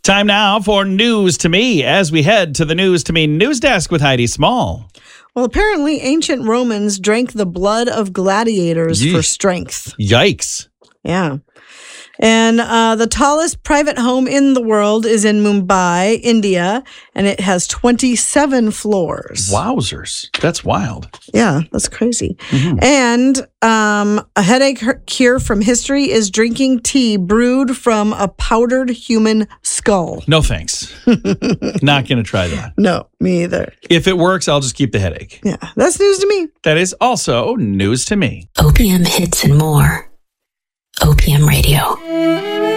Time now for News to Me as we head to the News to Me news desk with Heidi Small. Well, apparently ancient Romans drank the blood of gladiators for strength. Yikes. Yeah. And the tallest private home in the world is in Mumbai, India, and it has 27 floors. Wowzers. That's wild. Yeah, that's crazy. And a headache cure from history is drinking tea brewed from a powdered human skull. No thanks. Not going to try that. No, me either. If it works, I'll just keep the headache. Yeah, that's news to me. That is also news to me. OPM hits and more. OPM Radio.